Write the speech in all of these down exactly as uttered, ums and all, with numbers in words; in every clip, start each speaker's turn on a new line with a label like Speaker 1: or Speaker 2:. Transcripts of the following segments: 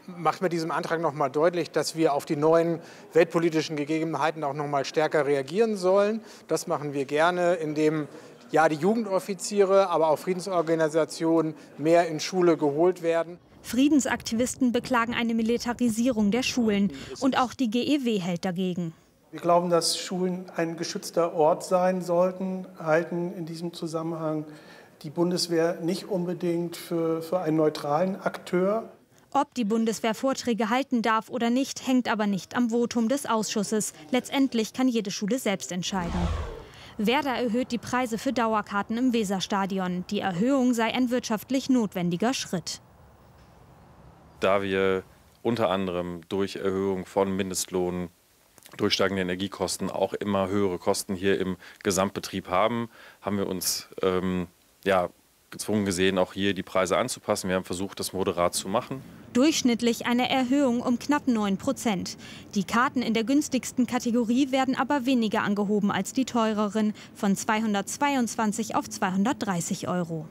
Speaker 1: macht mit diesem Antrag noch mal deutlich, dass wir auf die neuen weltpolitischen Gegebenheiten auch noch mal stärker reagieren sollen. Das machen wir gerne, indem ja die Jugendoffiziere, aber auch Friedensorganisationen mehr in Schule geholt werden.
Speaker 2: Friedensaktivisten beklagen eine Militarisierung der Schulen. Und auch die G E W hält dagegen.
Speaker 3: Wir glauben, dass Schulen ein geschützter Ort sein sollten, halten in diesem Zusammenhang die Bundeswehr nicht unbedingt für, für einen neutralen Akteur.
Speaker 2: Ob die Bundeswehr Vorträge halten darf oder nicht, hängt aber nicht am Votum des Ausschusses. Letztendlich kann jede Schule selbst entscheiden. Werder erhöht die Preise für Dauerkarten im Weserstadion. Die Erhöhung sei ein wirtschaftlich notwendiger Schritt.
Speaker 4: Da wir unter anderem durch Erhöhung von Mindestlohn, durch steigende Energiekosten auch immer höhere Kosten hier im Gesamtbetrieb haben, haben wir uns ähm, ja, gezwungen gesehen, auch hier die Preise anzupassen. Wir haben versucht, das moderat zu machen.
Speaker 2: Durchschnittlich eine Erhöhung um knapp neun Prozent. Die Karten in der günstigsten Kategorie werden aber weniger angehoben als die teureren, von zweihundertzweiundzwanzig auf zweihundertdreißig Euro.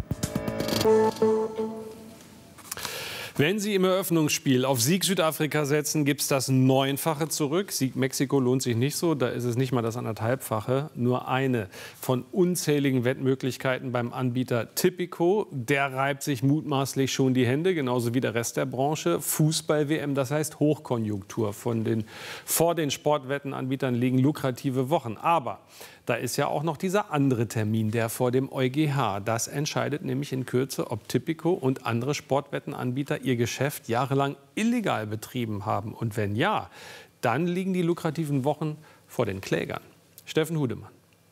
Speaker 5: Wenn Sie im Eröffnungsspiel auf Sieg Südafrika setzen, gibt es das Neunfache zurück. Sieg Mexiko lohnt sich nicht so, da ist es nicht mal das Anderthalbfache. Nur eine von unzähligen Wettmöglichkeiten beim Anbieter Tipico. Der reibt sich mutmaßlich schon die Hände, genauso wie der Rest der Branche. Fußball-W M, das heißt Hochkonjunktur. Von den, vor den Sportwettenanbietern liegen lukrative Wochen. Aber da ist ja auch noch dieser andere Termin, der vor dem EuGH. Das entscheidet nämlich in Kürze, ob Tipico und andere Sportwettenanbieter ihr Geschäft jahrelang illegal betrieben haben. Und wenn ja, dann liegen die lukrativen Wochen vor den Klägern. Steffen Hudemann.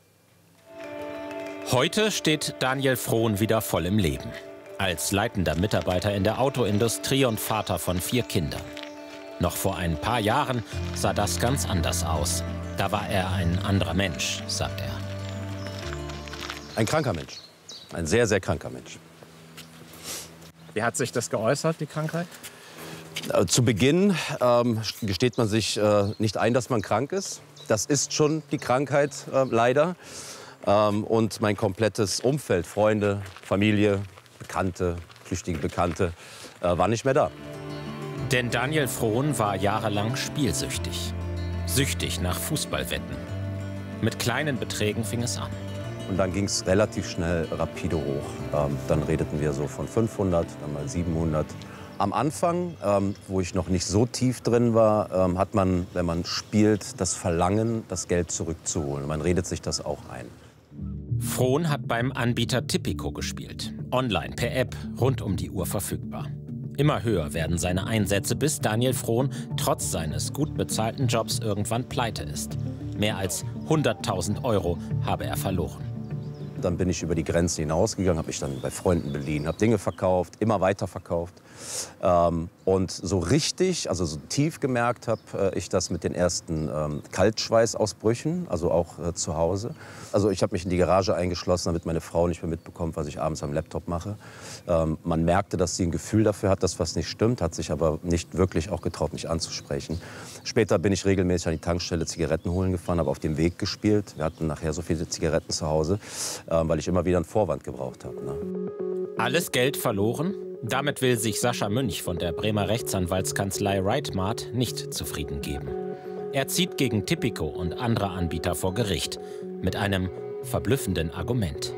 Speaker 6: Heute steht Daniel Frohn wieder voll im Leben. Als leitender Mitarbeiter in der Autoindustrie und Vater von vier Kindern. Noch vor ein paar Jahren sah das ganz anders aus. Da war er ein anderer Mensch, sagt er.
Speaker 7: Ein kranker Mensch. Ein sehr, sehr kranker Mensch.
Speaker 8: Wie hat sich das geäußert, die Krankheit?
Speaker 7: Äh, zu Beginn ähm, gesteht man sich äh, nicht ein, dass man krank ist. Das ist schon die Krankheit, äh, leider. Ähm, und mein komplettes Umfeld, Freunde, Familie, Bekannte, flüchtige Bekannte, äh, war nicht mehr da.
Speaker 6: Denn Daniel Frohn war jahrelang spielsüchtig. Süchtig nach Fußballwetten. Mit kleinen Beträgen fing es an.
Speaker 7: Und dann ging es relativ schnell rapide hoch. Ähm, dann redeten wir so von fünfhundert, dann mal siebenhundert. Am Anfang, ähm, wo ich noch nicht so tief drin war, ähm, hat man, wenn man spielt, das Verlangen, das Geld zurückzuholen. Man redet sich das auch ein.
Speaker 6: Frohn hat beim Anbieter Tipico gespielt. Online, per App, rund um die Uhr verfügbar. Immer höher werden seine Einsätze, bis Daniel Frohn trotz seines gut bezahlten Jobs irgendwann pleite ist. Mehr als hunderttausend Euro habe er verloren.
Speaker 7: Dann bin ich über die Grenze hinausgegangen, habe ich dann bei Freunden beliehen, habe Dinge verkauft, immer weiter verkauft. Ähm, und so richtig, also so tief gemerkt habe äh, ich das mit den ersten ähm, Kaltschweißausbrüchen, also auch äh, zu Hause. Also ich habe mich in die Garage eingeschlossen, damit meine Frau nicht mehr mitbekommt, was ich abends am Laptop mache. Ähm, man merkte, dass sie ein Gefühl dafür hat, dass was nicht stimmt, hat sich aber nicht wirklich auch getraut, mich anzusprechen. Später bin ich regelmäßig an die Tankstelle Zigaretten holen gefahren, habe auf dem Weg gespielt. Wir hatten nachher so viele Zigaretten zu Hause, äh, weil ich immer wieder einen Vorwand gebraucht habe. Ne?
Speaker 6: Alles Geld verloren? Damit will sich Sascha Münch von der Bremer Rechtsanwaltskanzlei Rightmart nicht zufrieden geben. Er zieht gegen Tipico und andere Anbieter vor Gericht mit einem verblüffenden Argument.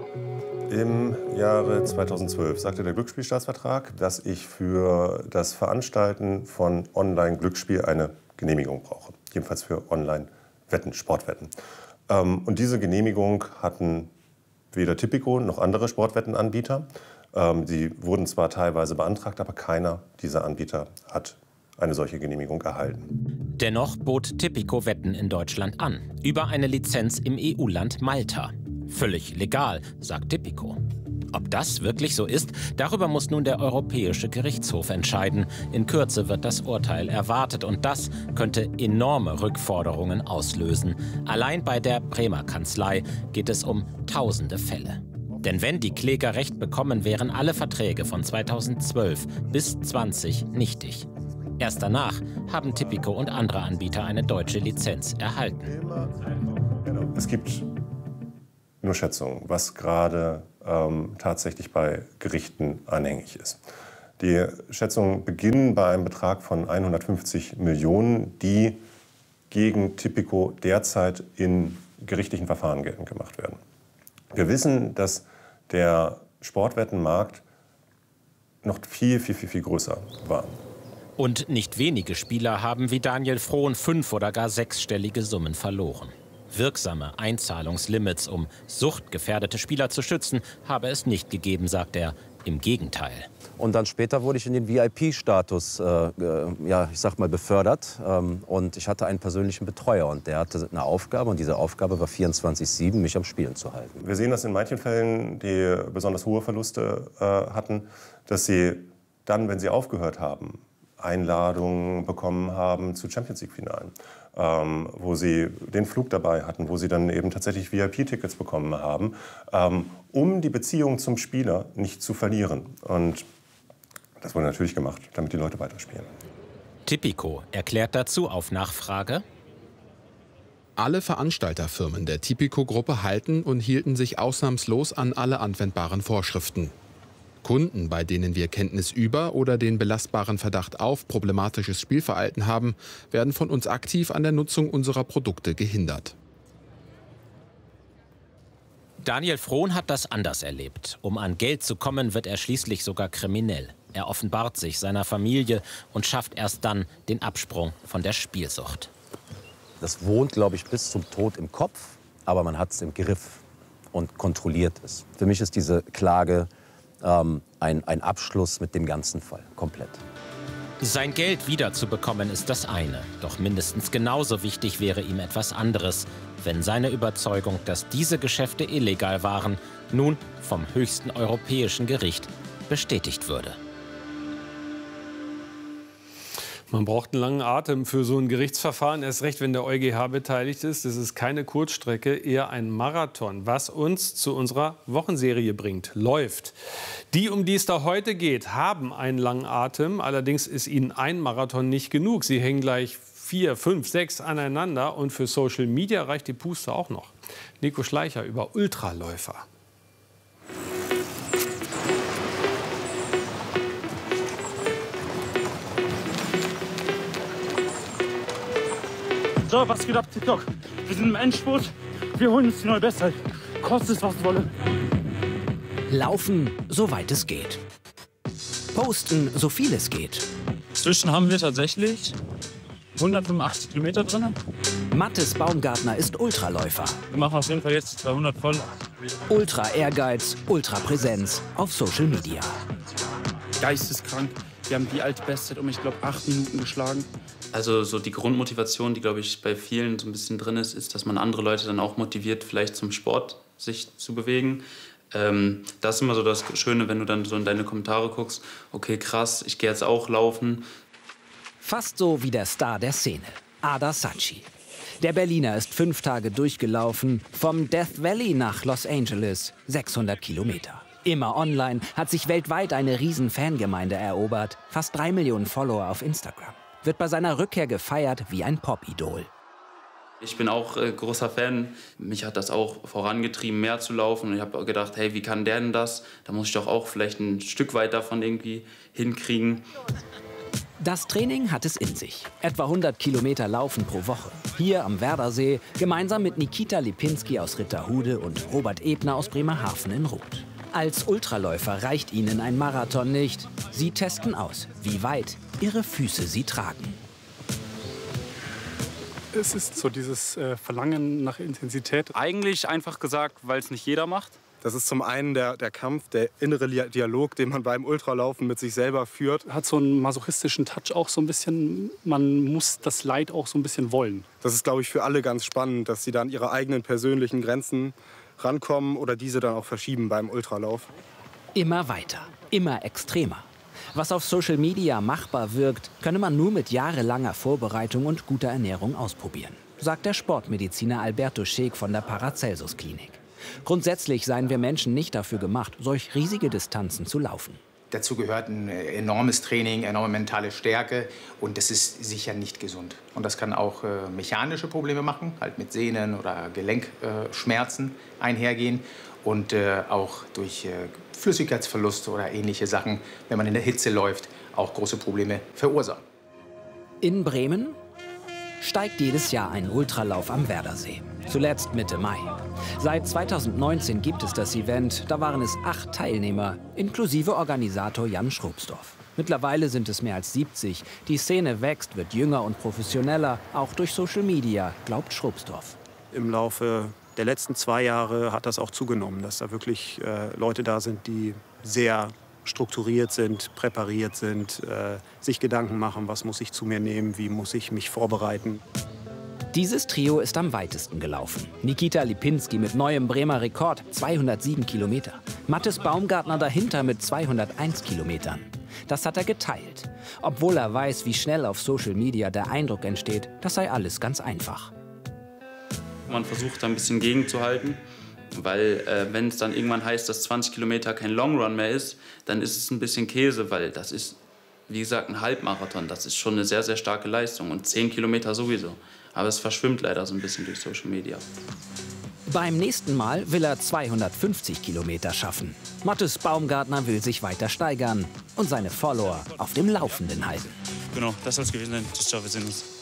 Speaker 9: Im Jahre zweitausendzwölf sagte der Glücksspielstaatsvertrag, dass ich für das Veranstalten von Online-Glücksspiel eine Genehmigung brauche. Jedenfalls für Online-Wetten, Sportwetten. Und diese Genehmigung hatten weder Tipico noch andere Sportwettenanbieter. Sie wurden zwar teilweise beantragt, aber keiner dieser Anbieter hat eine solche Genehmigung erhalten.
Speaker 6: Dennoch bot Tipico Wetten in Deutschland an, über eine Lizenz im E U-Land Malta. Völlig legal, sagt Tipico. Ob das wirklich so ist, darüber muss nun der Europäische Gerichtshof entscheiden. In Kürze wird das Urteil erwartet und das könnte enorme Rückforderungen auslösen. Allein bei der Bremer Kanzlei geht es um tausende Fälle. Denn wenn die Kläger Recht bekommen, wären alle Verträge von zweitausendzwölf bis zwanzig nichtig. Erst danach haben Tipico und andere Anbieter eine deutsche Lizenz erhalten.
Speaker 9: Es gibt nur Schätzungen, was gerade ähm, tatsächlich bei Gerichten anhängig ist. Die Schätzungen beginnen bei einem Betrag von hundertfünfzig Millionen, die gegen Tipico derzeit in gerichtlichen Verfahren geltend gemacht werden. Wir wissen, dass der Sportwettenmarkt noch viel, viel, viel, viel größer war.
Speaker 6: Und nicht wenige Spieler haben wie Daniel Frohn fünf- oder gar sechsstellige Summen verloren. Wirksame Einzahlungslimits, um suchtgefährdete Spieler zu schützen, habe es nicht gegeben, sagt er. Im Gegenteil.
Speaker 7: Und dann später wurde ich in den V I P-Status, äh, ja, ich sag mal, befördert. Ähm, und ich hatte einen persönlichen Betreuer. Und der hatte eine Aufgabe. Und diese Aufgabe war vierundzwanzig sieben, mich am Spielen zu halten.
Speaker 9: Wir sehen das in manchen Fällen, die besonders hohe Verluste äh, hatten, dass sie dann, wenn sie aufgehört haben, Einladungen bekommen haben zu Champions-League-Finalen, ähm, wo sie den Flug dabei hatten, wo sie dann eben tatsächlich V I P-Tickets bekommen haben, ähm, um die Beziehung zum Spieler nicht zu verlieren. Und das wurde natürlich gemacht, damit die Leute weiterspielen.
Speaker 6: Tipico erklärt dazu auf Nachfrage:
Speaker 10: Alle Veranstalterfirmen der Tipico-Gruppe halten und hielten sich ausnahmslos an alle anwendbaren Vorschriften. Kunden, bei denen wir Kenntnis über oder den belastbaren Verdacht auf problematisches Spielverhalten haben, werden von uns aktiv an der Nutzung unserer Produkte gehindert.
Speaker 6: Daniel Frohn hat das anders erlebt. Um an Geld zu kommen, wird er schließlich sogar kriminell. Er offenbart sich seiner Familie und schafft erst dann den Absprung von der Spielsucht.
Speaker 7: Das wohnt, glaube ich, bis zum Tod im Kopf, aber man hat es im Griff und kontrolliert es. Für mich ist diese Klage ähm, ein, ein Abschluss mit dem ganzen Fall, komplett.
Speaker 6: Sein Geld wiederzubekommen ist das eine. Doch mindestens genauso wichtig wäre ihm etwas anderes, wenn seine Überzeugung, dass diese Geschäfte illegal waren, nun vom höchsten europäischen Gericht bestätigt würde.
Speaker 5: Man braucht einen langen Atem für so ein Gerichtsverfahren, erst recht, wenn der EuGH beteiligt ist. Das ist keine Kurzstrecke, eher ein Marathon, was uns zu unserer Wochenserie bringt. Läuft. Die, um die es da heute geht, haben einen langen Atem. Allerdings ist ihnen ein Marathon nicht genug. Sie hängen gleich vier, fünf, sechs aneinander. Und für Social Media reicht die Puste auch noch. Nico Schleicher über Ultraläufer.
Speaker 11: So, was geht ab, TikTok? Wir sind im Endspurt, wir holen uns die neue Bestzeit. Kostet es, was es wolle.
Speaker 12: Laufen, soweit es geht. Posten, so viel es geht.
Speaker 11: Inzwischen haben wir tatsächlich hundertfünfundachtzig Kilometer drin.
Speaker 12: Mathis Baumgartner ist Ultraläufer.
Speaker 11: Wir machen auf jeden Fall jetzt zweihundert voll.
Speaker 12: Ultra-Ehrgeiz, Ultra-Präsenz auf Social Media.
Speaker 11: Geisteskrank. Wir haben die alte Bestzeit um, ich glaube, acht Minuten geschlagen.
Speaker 13: Also so die Grundmotivation, die, glaube ich, bei vielen so ein bisschen drin ist, ist, dass man andere Leute dann auch motiviert, vielleicht zum Sport sich zu bewegen. Ähm, das ist immer so das Schöne, wenn du dann so in deine Kommentare guckst, okay, krass, ich gehe jetzt auch laufen.
Speaker 12: Fast so wie der Star der Szene, Ada Sachi. Der Berliner ist fünf Tage durchgelaufen, vom Death Valley nach Los Angeles, sechshundert Kilometer. Immer online, hat sich weltweit eine riesen Fangemeinde erobert, fast drei Millionen Follower auf Instagram. Wird bei seiner Rückkehr gefeiert wie ein Pop-Idol.
Speaker 13: Ich bin auch äh, großer Fan. Mich hat das auch vorangetrieben, mehr zu laufen. Und ich habe gedacht, hey, wie kann der denn das? Da muss ich doch auch vielleicht ein Stück weit davon irgendwie hinkriegen.
Speaker 12: Das Training hat es in sich. Etwa hundert Kilometer Laufen pro Woche. Hier am Werdersee, gemeinsam mit Nikita Lipinski aus Ritterhude und Robert Ebner aus Bremerhaven in Roth. Als Ultraläufer reicht ihnen ein Marathon nicht. Sie testen aus, wie weit ihre Füße sie tragen.
Speaker 14: Es ist so dieses äh, Verlangen nach Intensität.
Speaker 11: Eigentlich einfach gesagt, weil es nicht jeder macht.
Speaker 15: Das ist zum einen der, der Kampf, der innere Dialog, den man beim Ultralaufen mit sich selber führt.
Speaker 14: Hat so einen masochistischen Touch auch so ein bisschen. Man muss das Leid auch so ein bisschen wollen.
Speaker 15: Das ist, glaube ich, für alle ganz spannend, dass sie dann ihre eigenen persönlichen Grenzen rankommen oder diese dann auch verschieben beim Ultralauf.
Speaker 12: Immer weiter, immer extremer. Was auf Social Media machbar wirkt, könne man nur mit jahrelanger Vorbereitung und guter Ernährung ausprobieren, sagt der Sportmediziner Alberto Scheek von der Paracelsus-Klinik. Grundsätzlich seien wir Menschen nicht dafür gemacht, solch riesige Distanzen zu laufen.
Speaker 16: Dazu gehört ein enormes Training, enorme mentale Stärke und das ist sicher nicht gesund. Und das kann auch äh, mechanische Probleme machen, halt mit Sehnen oder Gelenkschmerzen äh, einhergehen. und äh, auch durch äh, Flüssigkeitsverluste oder ähnliche Sachen, wenn man in der Hitze läuft, auch große Probleme verursachen.
Speaker 12: In Bremen steigt jedes Jahr ein Ultralauf am Werdersee. Zuletzt Mitte Mai. Seit zweitausendneunzehn gibt es das Event. Da waren es acht Teilnehmer, inklusive Organisator Jan Schrobsdorf. Mittlerweile sind es mehr als siebzig. Die Szene wächst, wird jünger und professioneller, auch durch Social Media, glaubt Schrobsdorf.
Speaker 17: Im Laufe der letzten zwei Jahre hat das auch zugenommen, dass da wirklich äh, Leute da sind, die sehr strukturiert sind, präpariert sind, äh, sich Gedanken machen, was muss ich zu mir nehmen, wie muss ich mich vorbereiten.
Speaker 12: Dieses Trio ist am weitesten gelaufen. Nikita Lipinski mit neuem Bremer Rekord, zweihundertsieben Kilometer. Mathis Baumgartner dahinter mit zweihunderteins Kilometern. Das hat er geteilt. Obwohl er weiß, wie schnell auf Social Media der Eindruck entsteht, das sei alles ganz einfach.
Speaker 13: Man versucht da ein bisschen gegenzuhalten, weil äh, wenn es dann irgendwann heißt, dass zwanzig Kilometer kein Long Run mehr ist, dann ist es ein bisschen Käse, weil das ist, wie gesagt, ein Halbmarathon. Das ist schon eine sehr, sehr starke Leistung und zehn Kilometer sowieso. Aber es verschwimmt leider so ein bisschen durch Social Media.
Speaker 12: Beim nächsten Mal will er zweihundertfünfzig Kilometer schaffen. Mathis Baumgartner will sich weiter steigern und seine Follower auf dem Laufenden halten.
Speaker 11: Genau, das soll es gewesen sein. Tschüss, ciao, wir sehen uns.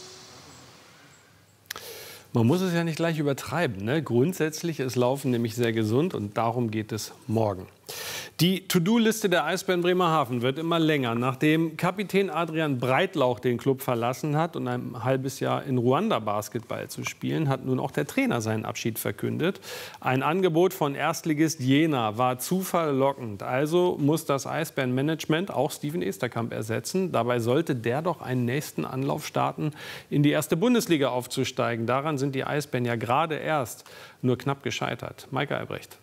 Speaker 5: Man muss es ja nicht gleich übertreiben, ne? Grundsätzlich ist Laufen nämlich sehr gesund und darum geht es morgen. Die To-Do-Liste der Eisbären Bremerhaven wird immer länger. Nachdem Kapitän Adrian Breitlauch den Club verlassen hat und ein halbes Jahr in Ruanda Basketball zu spielen, hat nun auch der Trainer seinen Abschied verkündet. Ein Angebot von Erstligist Jena war zu verlockend. Also muss das Eisbären-Management auch Steven Esterkamp ersetzen. Dabei sollte der doch einen nächsten Anlauf starten, in die erste Bundesliga aufzusteigen. Daran sind die Eisbären ja gerade erst nur knapp gescheitert. Maike Albrecht.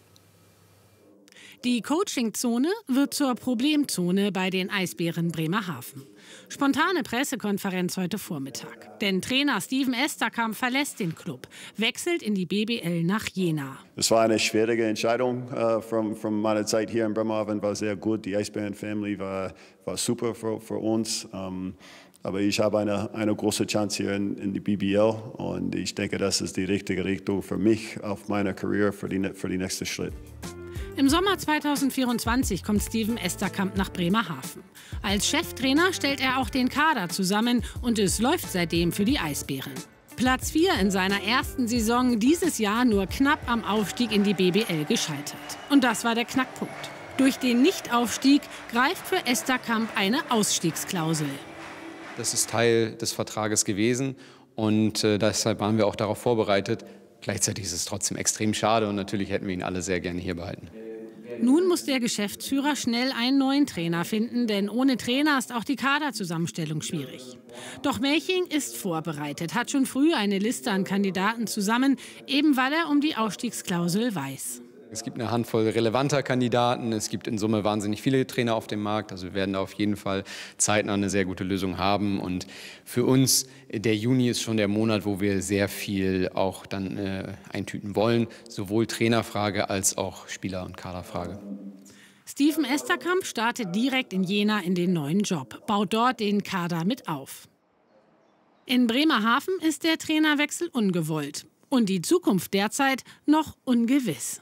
Speaker 18: Die Coaching-Zone wird zur Problemzone bei den Eisbären Bremerhaven. Spontane Pressekonferenz heute Vormittag. Denn Trainer Steven Esterkamp verlässt den Club, wechselt in die B B L nach Jena.
Speaker 19: Es war eine schwierige Entscheidung. Uh, from, from meiner Zeit hier in Bremerhaven war sehr gut. Die Eisbären-Family war, war super für, für uns. Um, aber ich habe eine, eine große Chance hier in, in die B B L. Und ich denke, das ist die richtige Richtung für mich auf meiner Karriere für die, für die nächste Schritt.
Speaker 18: Im Sommer zweitausendvierundzwanzig kommt Steven Esterkamp nach Bremerhaven. Als Cheftrainer stellt er auch den Kader zusammen und es läuft seitdem für die Eisbären. Platz vier in seiner ersten Saison, dieses Jahr nur knapp am Aufstieg in die B B L gescheitert. Und das war der Knackpunkt. Durch den Nichtaufstieg greift für Esterkamp eine Ausstiegsklausel.
Speaker 20: Das ist Teil des Vertrages gewesen und äh, deshalb waren wir auch darauf vorbereitet. Gleichzeitig ist es trotzdem extrem schade und natürlich hätten wir ihn alle sehr gerne hier behalten.
Speaker 18: Nun muss der Geschäftsführer schnell einen neuen Trainer finden, denn ohne Trainer ist auch die Kaderzusammenstellung schwierig. Doch Melching ist vorbereitet, hat schon früh eine Liste an Kandidaten zusammen, eben weil er um die Ausstiegsklausel weiß.
Speaker 20: Es gibt eine Handvoll relevanter Kandidaten. Es gibt in Summe wahnsinnig viele Trainer auf dem Markt. Also wir werden da auf jeden Fall zeitnah eine sehr gute Lösung haben. Und für uns, der Juni ist schon der Monat, wo wir sehr viel auch dann äh, eintüten wollen. Sowohl Trainerfrage als auch Spieler- und Kaderfrage.
Speaker 18: Steven Esterkamp startet direkt in Jena in den neuen Job, baut dort den Kader mit auf. In Bremerhaven ist der Trainerwechsel ungewollt und die Zukunft derzeit noch ungewiss.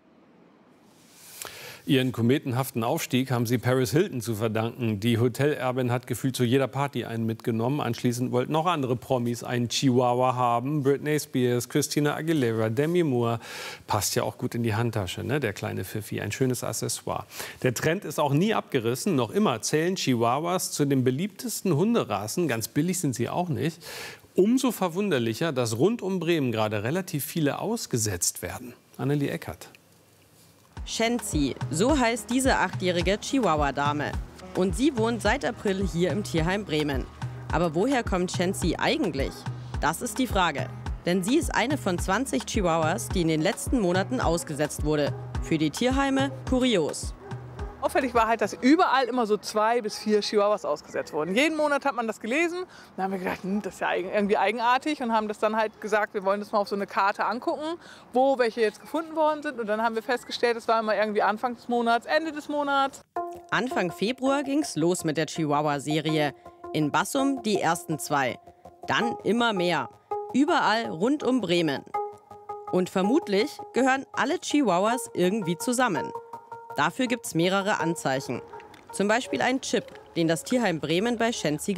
Speaker 5: Ihren kometenhaften Aufstieg haben sie Paris Hilton zu verdanken. Die Hotelerbin hat gefühlt zu jeder Party einen mitgenommen. Anschließend wollten auch andere Promis einen Chihuahua haben. Britney Spears, Christina Aguilera, Demi Moore. Passt ja auch gut in die Handtasche, ne? Der kleine Pfiffi. Ein schönes Accessoire. Der Trend ist auch nie abgerissen. Noch immer zählen Chihuahuas zu den beliebtesten Hunderassen. Ganz billig sind sie auch nicht. Umso verwunderlicher, dass rund um Bremen gerade relativ viele ausgesetzt werden. Annelie Eckert.
Speaker 21: Shenzi, so heißt diese achtjährige Chihuahua-Dame. Und sie wohnt seit April hier im Tierheim Bremen. Aber woher kommt Shenzi eigentlich? Das ist die Frage. Denn sie ist eine von zwanzig Chihuahuas, die in den letzten Monaten ausgesetzt wurde. Für die Tierheime kurios.
Speaker 22: Auffällig war halt, dass überall immer so zwei bis vier Chihuahuas ausgesetzt wurden. Jeden Monat hat man das gelesen. Dann haben wir gedacht, hm, das ist ja irgendwie eigenartig und haben das dann halt gesagt, wir wollen das mal auf so eine Karte angucken, wo welche jetzt gefunden worden sind. Und dann haben wir festgestellt, es war immer irgendwie Anfang des Monats, Ende des Monats.
Speaker 21: Anfang Februar ging's los mit der Chihuahua-Serie. In Bassum die ersten zwei. Dann immer mehr. Überall rund um Bremen. Und vermutlich gehören alle Chihuahuas irgendwie zusammen. Dafür gibt es mehrere Anzeichen. Zum Beispiel einen Chip, den das Tierheim Bremen bei Shenzi